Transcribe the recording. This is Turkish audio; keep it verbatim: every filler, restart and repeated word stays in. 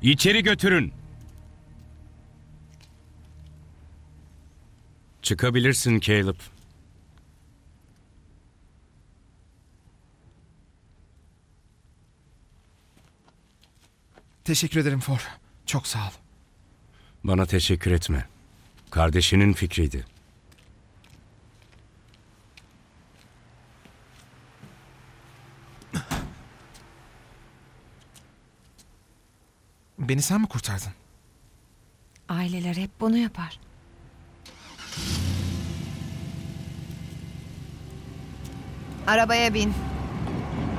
İçeri götürün. Çıkabilirsin Caleb. Teşekkür ederim For. Çok sağ ol. Bana teşekkür etme. Kardeşinin fikriydi. Beni sen mi kurtardın? Aileler hep bunu yapar. Arabaya bin.